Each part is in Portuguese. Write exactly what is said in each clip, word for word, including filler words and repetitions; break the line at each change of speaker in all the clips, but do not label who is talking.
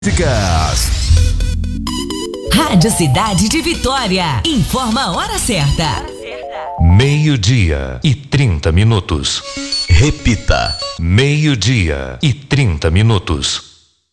Músicas.
Rádio Cidade de Vitória. Informa a hora certa.
Meio-dia e trinta minutos.
Repita.
Meio-dia e trinta minutos.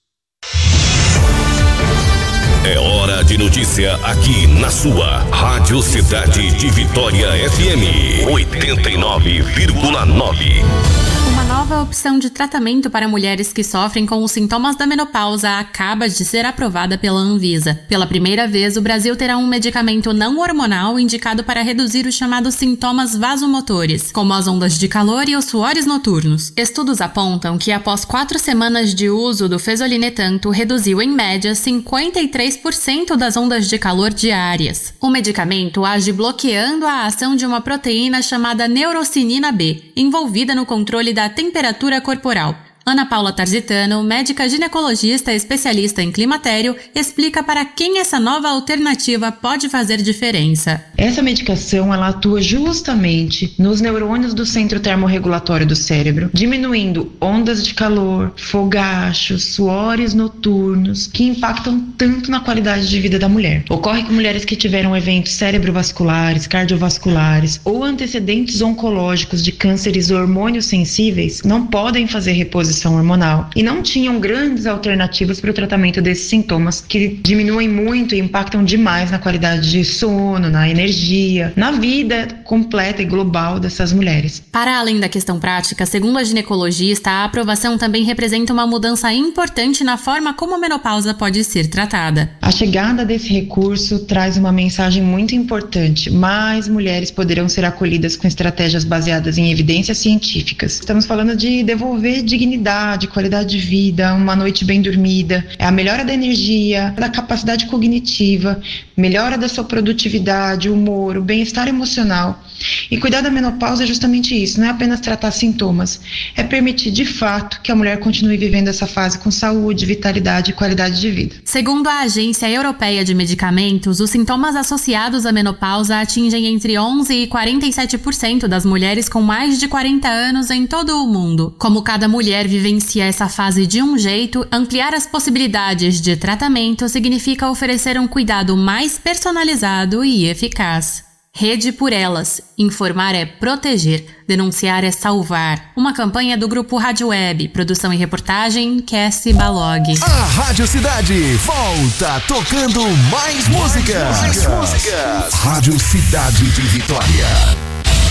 É hora de notícia aqui na sua Rádio Cidade de Vitória F M oitenta e nove vírgula nove.
Uma nova opção de tratamento para mulheres que sofrem com os sintomas da menopausa acaba de ser aprovada pela Anvisa. Pela primeira vez, o Brasil terá um medicamento não hormonal indicado para reduzir os chamados sintomas vasomotores, como as ondas de calor e os suores noturnos. Estudos apontam que após quatro semanas de uso do fezolinetanto, reduziu em média cinquenta e três por cento das ondas de calor diárias. O medicamento age bloqueando a ação de uma proteína chamada neurocinina B, envolvida no controle da temperatura corporal. Ana Paula Tarzitano, médica ginecologista especialista em climatério, explica para quem essa nova alternativa pode fazer diferença.
Essa medicação ela atua justamente nos neurônios do centro termorregulatório do cérebro, diminuindo ondas de calor, fogachos, suores noturnos, que impactam tanto na qualidade de vida da mulher. Ocorre que mulheres que tiveram eventos cerebrovasculares, cardiovasculares ou antecedentes oncológicos de cânceres hormônios sensíveis não podem fazer reposição hormonal e não tinham grandes alternativas para o tratamento desses sintomas que diminuem muito e impactam demais na qualidade de sono, na energia, na vida completa e global dessas mulheres.
Para além da questão prática, segundo a ginecologista, a aprovação também representa uma mudança importante na forma como a menopausa pode ser tratada.
A chegada desse recurso traz uma mensagem muito importante. Mais mulheres poderão ser acolhidas com estratégias baseadas em evidências científicas. Estamos falando de devolver dignidade, qualidade de vida, uma noite bem dormida, é a melhora da energia, da capacidade cognitiva, melhora da sua produtividade, o humor, o bem-estar emocional. E cuidar da menopausa é justamente isso, não é apenas tratar sintomas, é permitir de fato que a mulher continue vivendo essa fase com saúde, vitalidade e qualidade de vida.
Segundo a Agência Europeia de Medicamentos, os sintomas associados à menopausa atingem entre onze e quarenta e sete por cento das mulheres com mais de quarenta anos em todo o mundo. Como cada mulher vivencia essa fase de um jeito, ampliar as possibilidades de tratamento significa oferecer um cuidado mais personalizado e eficaz. Rede por Elas. Informar é proteger. Denunciar é salvar. Uma campanha do Grupo Rádio Web. Produção e reportagem, Cassie Balog.
A Rádio Cidade volta tocando mais músicas. Mais músicas. Rádio Cidade de Vitória.